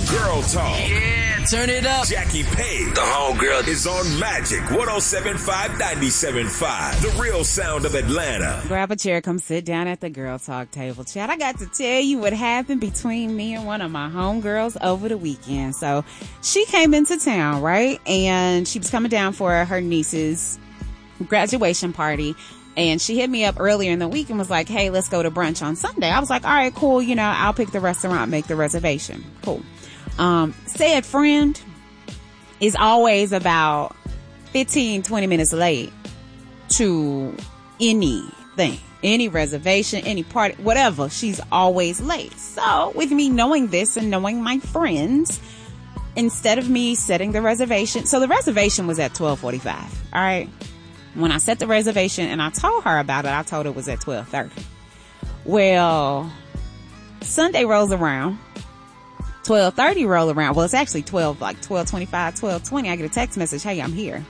Girl Talk. Yeah, turn it up. Jackie Page, the homegirl, is on Magic 107.5, 97.5. The real sound of Atlanta. Grab a chair, come sit down at the Girl Talk table chat. I got to tell you what happened between me and one of my homegirls over the weekend. So she came into town, right? And she was coming down for her niece's graduation party. And she hit me up earlier in the week and was like, hey, let's go to brunch on Sunday. I was like, all right, cool. You know, I'll pick the restaurant, make the reservation. Cool. Said friend is always about 15, 20 minutes late to anything, any reservation, any party, whatever. She's always late. So with me knowing this and knowing my friends, instead of me setting the reservation, so the reservation was at 12:45. All right. When I set the reservation and I told her about it, I told her it was at 12:30. Well, Sunday rolls around. 12:30 roll around. Well, it's actually 12:25, 12:20. I get a text message. Hey, I'm here.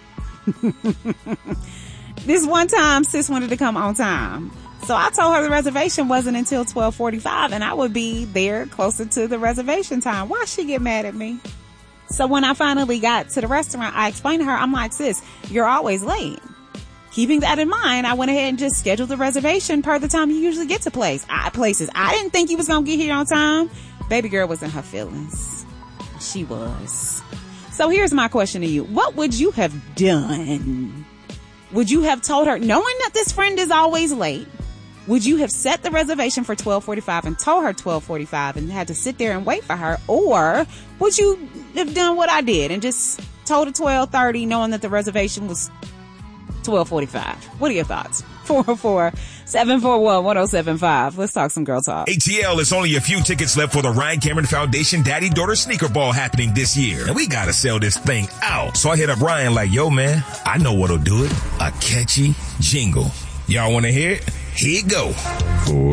This one time, sis wanted to come on time. So I told her the reservation wasn't until 12:45 and I would be there closer to the reservation time. Why she get mad at me? So when I finally got to the restaurant, I explained to her, I'm like, sis, you're always late. Keeping that in mind, I went ahead and just scheduled the reservation per the time you usually get to places. I didn't think you was going to get here on time. Baby girl was in her feelings. She was. So here's my question to you. What would you have done? Would you have told her, knowing that this friend is always late, would you have set the reservation for 12:45 and told her 12:45 and had to sit there and wait for her? Or would you have done what I did and just told her 12:30 knowing that the reservation was 12:45? What are your thoughts? 404-741-1075. Let's talk some girl talk. ATL is only a few tickets left for the Ryan Cameron Foundation Daddy-Daughter Sneaker Ball happening this year. And we gotta sell this thing out. So I hit up Ryan like, yo man, I know what'll do it. A catchy jingle. Y'all wanna hear it? Here you go.